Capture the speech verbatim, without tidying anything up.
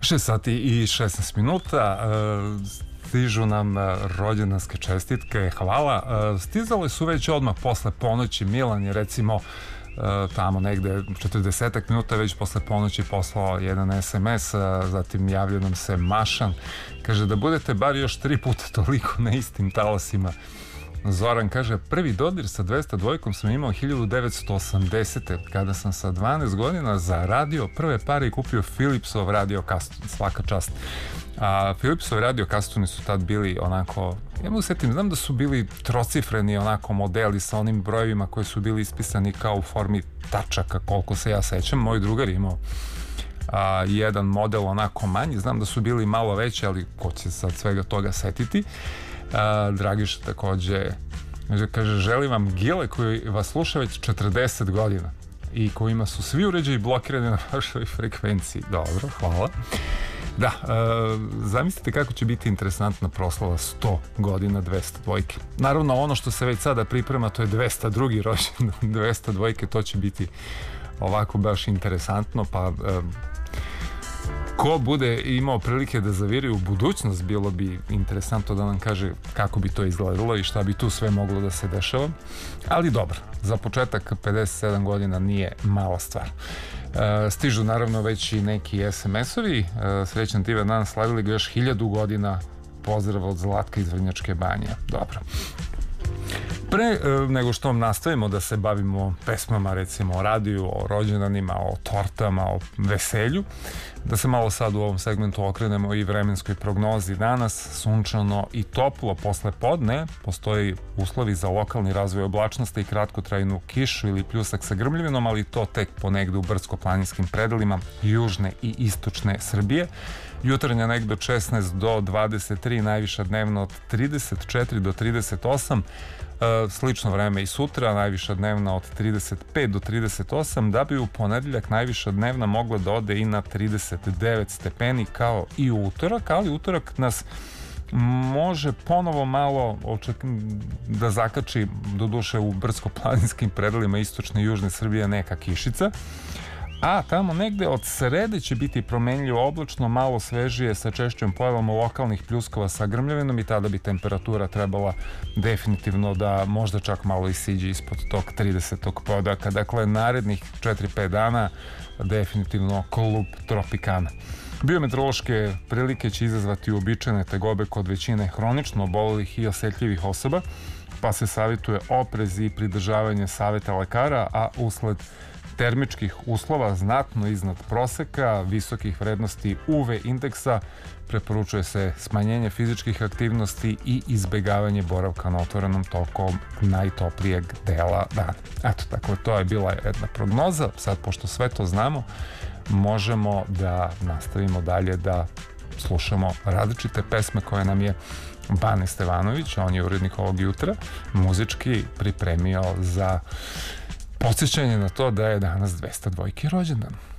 šest sati i šesnaest minuta, stižu nam rođendanske čestitke, hvala. Stizale su već odmah posle ponoći. Milan je recimo tamo negde četrdesetak minuta već posle ponoći poslao jedan es em es, zatim javlja nam se Mašan, kaže da budete bar još tri puta toliko na istim talasima. Zoran kaže, prvi dodir sa dvesta dvojkom sam imao hiljadu devetsto osamdesete kada sam sa dvanaest godina zaradio prve pare i kupio Philipsov radio kaston, svaka čast. A Philipsovi radio kastoni su tad bili onako, ja mu setim, znam da su bili trocifreni onako modeli sa onim brojevima koji su bili ispisani kao u formi tačaka, koliko se ja sećam. Moj drugar imao a, jedan model onako manji, znam da su bili malo veći, ali ko će sad svega toga setiti. A, Dragiša takođe kaže, želim vam Gile koji vas sluša već četrdeset godina i kojima su svi uređaji blokirani na vašoj frekvenciji. Dobro, hvala. Da, e, zamislite kako će biti interesantna proslava sto godina dvesta dvojke. Naravno, ono što se već sada priprema, to je dvesta drugi rođendan dvesta dvojke, to će biti ovako baš interesantno, pa e, ko bude imao prilike da zaviri u budućnost, bilo bi interesantno da nam kaže kako bi to izgledalo i šta bi tu sve moglo da se dešava. Ali dobro, za početak pedeset sedam godina nije mala stvar. E, stižu naravno već i neki es em es-ovi. E, srećan ti dan, slavili ga još hiljadu godina. Pozdrav od Zlatka iz Vrnjačke Banje. Dobro. Pre e, nego što nastavimo da se bavimo pesmama, recimo o radiju, o rođendanima, o tortama, o veselju, da se malo sad u ovom segmentu okrenemo i vremenskoj prognozi. Danas sunčano i toplo, posle podne postoji uslovi za lokalni razvoj oblačnosti i kratkotrajnu kišu ili pljusak sa grmljavinom, ali to tek ponegde u brdsko-planinskim predelima južne i istočne Srbije. Jutarnja negde od šesnaest do dvadeset tri, najviša dnevno od trideset četiri do trideset osam. E, slično vreme i sutra, najviša dnevna od trideset pet do trideset osam, da bi u ponedeljak najviša dnevna mogla da ode i na trideset devet stepeni kao i u utorak, ali utorak nas može ponovo malo oček... da zakači, do duše u brdsko-planinskim predelima istočne i južne Srbije, neka kišica. A tamo negde od srede će biti promenljivo oblačno, malo svežije sa češćom pojavom lokalnih pljuskova sa grmljavinom i tada bi temperatura trebala definitivno da možda čak malo isiđe ispod tog tridesetog podaka. Dakle, narednih četiri pet dana definitivno klub tropikana. Biometeorološke prilike će izazvati uobičajene tegobe kod većine hronično obolelih i osetljivih osoba, pa se savjetuje oprez i pridržavanje saveta lekara, a usled termičkih uslova znatno iznad proseka, visokih vrednosti U V indeksa, preporučuje se smanjenje fizičkih aktivnosti i izbegavanje boravka na otvorenom tokom najtoplijeg dela dana. Eto, tako to je bila jedna prognoza. Sad, pošto sve to znamo, možemo da nastavimo dalje da slušamo različite pesme koje nam je Bane Stevanović, on je urednik ovog jutra, muzički pripremio za podsjećanje na to da je danas dvesta dvojki rođendan.